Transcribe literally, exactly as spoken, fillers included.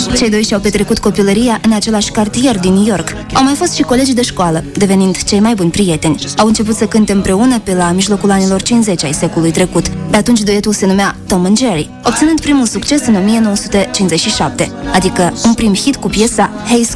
Cei doi și-au petrecut copilăria în același cartier din New York. Au mai fost și colegi de școală, devenind cei mai buni prieteni. Au început să cânte împreună pe la mijlocul anilor cincizeci ai secolului trecut. Pe atunci duetul se numea Tom and Jerry, obținând primul succes în o mie nouă sute cincizeci și șapte, adică un prim hit cu piesa Hey